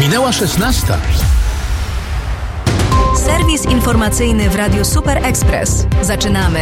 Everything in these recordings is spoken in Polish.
Minęła 16. Serwis informacyjny w Radiu Super Express. Zaczynamy.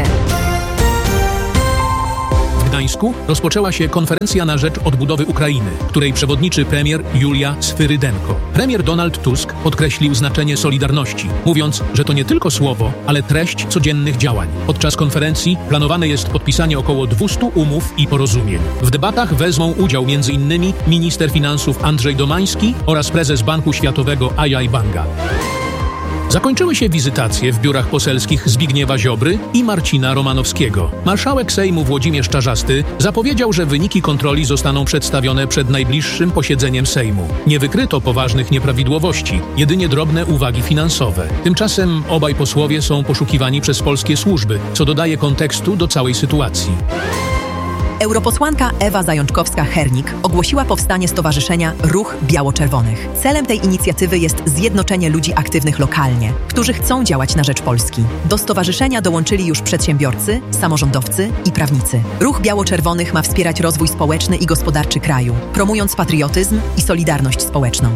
W Gdańsku rozpoczęła się konferencja na rzecz odbudowy Ukrainy, której przewodniczy premier Julia Swyrydenko. Premier Donald Tusk podkreślił znaczenie solidarności, mówiąc, że to nie tylko słowo, ale treść codziennych działań. Podczas konferencji planowane jest podpisanie około 200 umów i porozumień. W debatach wezmą udział m.in. minister finansów Andrzej Domański oraz prezes Banku Światowego Ajay Banga. Zakończyły się wizytacje w biurach poselskich Zbigniewa Ziobry i Marcina Romanowskiego. Marszałek Sejmu Włodzimierz Czarzasty zapowiedział, że wyniki kontroli zostaną przedstawione przed najbliższym posiedzeniem Sejmu. Nie wykryto poważnych nieprawidłowości, jedynie drobne uwagi finansowe. Tymczasem obaj posłowie są poszukiwani przez polskie służby, co dodaje kontekstu do całej sytuacji. Europosłanka Ewa Zajączkowska-Hernik ogłosiła powstanie stowarzyszenia Ruch Biało-Czerwonych. Celem tej inicjatywy jest zjednoczenie ludzi aktywnych lokalnie, którzy chcą działać na rzecz Polski. Do stowarzyszenia dołączyli już przedsiębiorcy, samorządowcy i prawnicy. Ruch Biało-Czerwonych ma wspierać rozwój społeczny i gospodarczy kraju, promując patriotyzm i solidarność społeczną.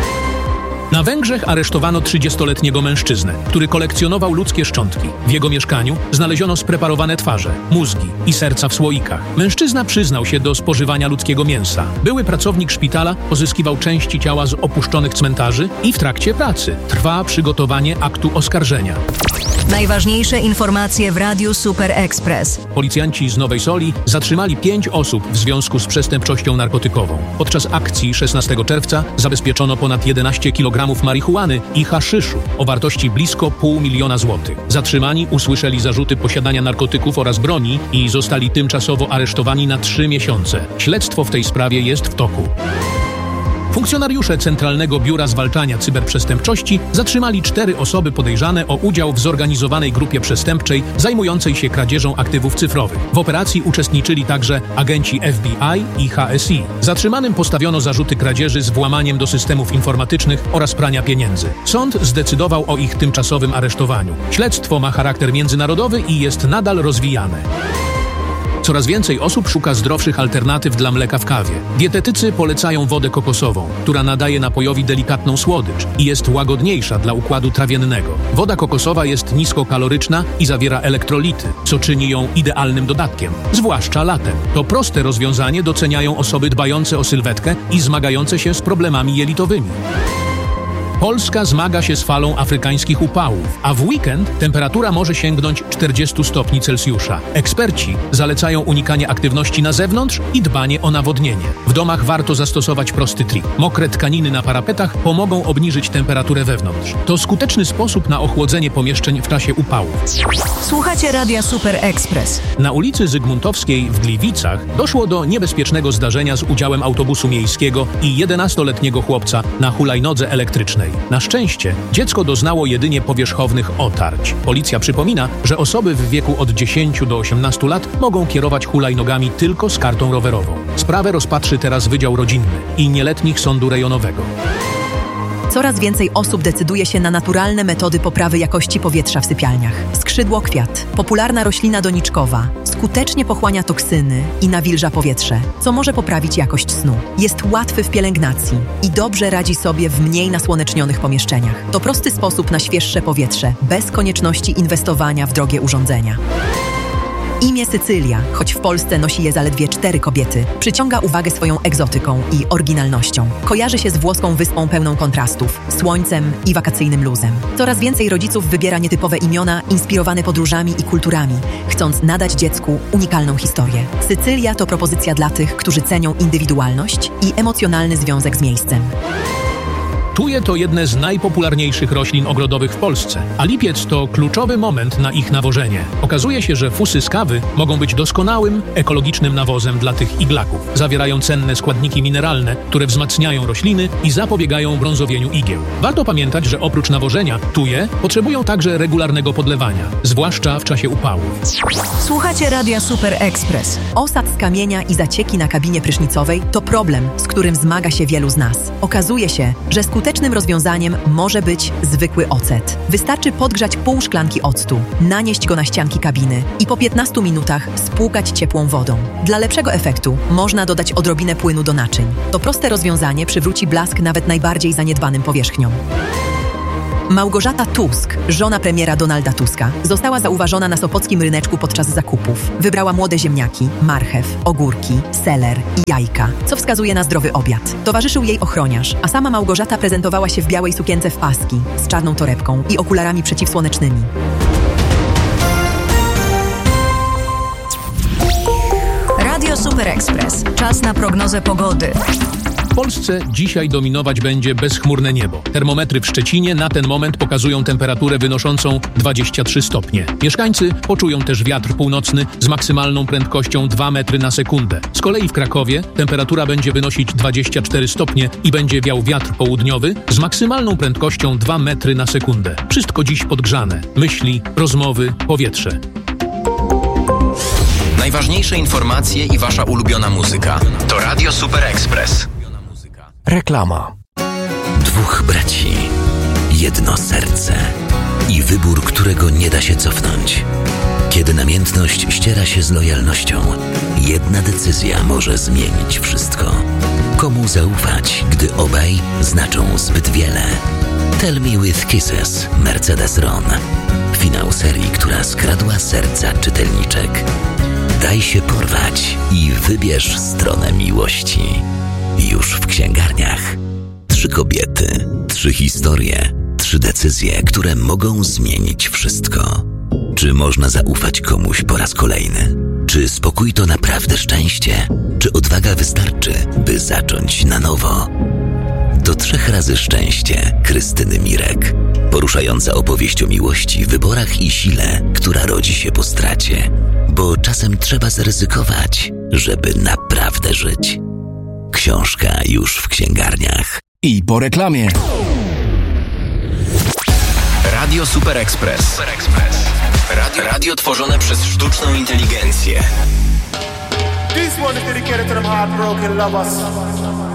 Na Węgrzech aresztowano 30-letniego mężczyznę, który kolekcjonował ludzkie szczątki. W jego mieszkaniu znaleziono spreparowane twarze, mózgi i serca w słoikach. Mężczyzna przyznał się do spożywania ludzkiego mięsa. Były pracownik szpitala pozyskiwał części ciała z opuszczonych cmentarzy i w trakcie pracy trwa przygotowanie aktu oskarżenia. Najważniejsze informacje w Radiu Super Express. Policjanci z Nowej Soli zatrzymali 5 osób w związku z przestępczością narkotykową. Podczas akcji 16 czerwca zabezpieczono ponad 11 kg marihuany i haszyszu o wartości blisko 500 000 złotych. Zatrzymani usłyszeli zarzuty posiadania narkotyków oraz broni i zostali tymczasowo aresztowani na 3 miesiące. Śledztwo w tej sprawie jest w toku. Funkcjonariusze Centralnego Biura Zwalczania Cyberprzestępczości zatrzymali 4 osoby podejrzane o udział w zorganizowanej grupie przestępczej zajmującej się kradzieżą aktywów cyfrowych. W operacji uczestniczyli także agenci FBI i HSI. Zatrzymanym postawiono zarzuty kradzieży z włamaniem do systemów informatycznych oraz prania pieniędzy. Sąd zdecydował o ich tymczasowym aresztowaniu. Śledztwo ma charakter międzynarodowy i jest nadal rozwijane. Coraz więcej osób szuka zdrowszych alternatyw dla mleka w kawie. Dietetycy polecają wodę kokosową, która nadaje napojowi delikatną słodycz i jest łagodniejsza dla układu trawiennego. Woda kokosowa jest niskokaloryczna i zawiera elektrolity, co czyni ją idealnym dodatkiem, zwłaszcza latem. To proste rozwiązanie doceniają osoby dbające o sylwetkę i zmagające się z problemami jelitowymi. Polska zmaga się z falą afrykańskich upałów, a w weekend temperatura może sięgnąć 40 stopni Celsjusza. Eksperci zalecają unikanie aktywności na zewnątrz i dbanie o nawodnienie. W domach warto zastosować prosty trik. Mokre tkaniny na parapetach pomogą obniżyć temperaturę wewnątrz. To skuteczny sposób na ochłodzenie pomieszczeń w czasie upałów. Słuchacie Radia Super Express. Na ulicy Zygmuntowskiej w Gliwicach doszło do niebezpiecznego zdarzenia z udziałem autobusu miejskiego i 11-letniego chłopca na hulajnodze elektrycznej. Na szczęście dziecko doznało jedynie powierzchownych otarć. Policja przypomina, że osoby w wieku od 10 do 18 lat mogą kierować hulajnogami tylko z kartą rowerową. Sprawę rozpatrzy teraz Wydział Rodzinny i Nieletnich Sądu Rejonowego. Coraz więcej osób decyduje się na naturalne metody poprawy jakości powietrza w sypialniach. Skrzydłokwiat, popularna roślina doniczkowa, skutecznie pochłania toksyny i nawilża powietrze, co może poprawić jakość snu. Jest łatwy w pielęgnacji i dobrze radzi sobie w mniej nasłonecznionych pomieszczeniach. To prosty sposób na świeższe powietrze, bez konieczności inwestowania w drogie urządzenia. Imię Sycylia, choć w Polsce nosi je zaledwie 4 kobiety, przyciąga uwagę swoją egzotyką i oryginalnością. Kojarzy się z włoską wyspą pełną kontrastów, słońcem i wakacyjnym luzem. Coraz więcej rodziców wybiera nietypowe imiona inspirowane podróżami i kulturami, chcąc nadać dziecku unikalną historię. Sycylia to propozycja dla tych, którzy cenią indywidualność i emocjonalny związek z miejscem. Tuje to jedne z najpopularniejszych roślin ogrodowych w Polsce, a lipiec to kluczowy moment na ich nawożenie. Okazuje się, że fusy z kawy mogą być doskonałym, ekologicznym nawozem dla tych iglaków. Zawierają cenne składniki mineralne, które wzmacniają rośliny i zapobiegają brązowieniu igieł. Warto pamiętać, że oprócz nawożenia tuje potrzebują także regularnego podlewania, zwłaszcza w czasie upałów. Słuchacie Radia Super Express. Osad z kamienia i zacieki na kabinie prysznicowej to problem, z którym zmaga się wielu z nas. Okazuje się, że skuteczny Skutecznym rozwiązaniem może być zwykły ocet. Wystarczy podgrzać pół szklanki octu, nanieść go na ścianki kabiny i po 15 minutach spłukać ciepłą wodą. Dla lepszego efektu można dodać odrobinę płynu do naczyń. To proste rozwiązanie przywróci blask nawet najbardziej zaniedbanym powierzchniom. Małgorzata Tusk, żona premiera Donalda Tuska, została zauważona na sopockim ryneczku podczas zakupów. Wybrała młode ziemniaki, marchew, ogórki, seler i jajka, co wskazuje na zdrowy obiad. Towarzyszył jej ochroniarz, a sama Małgorzata prezentowała się w białej sukience w paski, z czarną torebką i okularami przeciwsłonecznymi. Radio Super Express. Czas na prognozę pogody. W Polsce dzisiaj dominować będzie bezchmurne niebo. Termometry w Szczecinie na ten moment pokazują temperaturę wynoszącą 23 stopnie. Mieszkańcy poczują też wiatr północny z maksymalną prędkością 2 metry na sekundę. Z kolei w Krakowie temperatura będzie wynosić 24 stopnie i będzie wiał wiatr południowy z maksymalną prędkością 2 metry na sekundę. Wszystko dziś podgrzane. Myśli, rozmowy, powietrze. Najważniejsze informacje i wasza ulubiona muzyka. To Radio Super Express. Reklama. Dwóch braci, jedno serce i wybór, którego nie da się cofnąć. Kiedy namiętność ściera się z lojalnością, jedna decyzja może zmienić wszystko. Komu zaufać, gdy obaj znaczą zbyt wiele? Tell Me With Kisses, Mercedes Ron. Finał serii, która skradła serca czytelniczek. Daj się porwać i wybierz stronę miłości. Już w księgarniach. 3 kobiety, 3 historie, 3 decyzje, które mogą zmienić wszystko. Czy można zaufać komuś po raz kolejny? Czy spokój to naprawdę szczęście? Czy odwaga wystarczy, by zacząć na nowo? To 3 razy szczęście Krystyny Mirek. Poruszająca opowieść o miłości, wyborach i sile, która rodzi się po stracie. Bo czasem trzeba zaryzykować, żeby naprawdę żyć. Książka już w księgarniach. I po reklamie. Radio Super Express. Radio tworzone przez sztuczną inteligencję. This one is dedicated to them heartbroken lovers.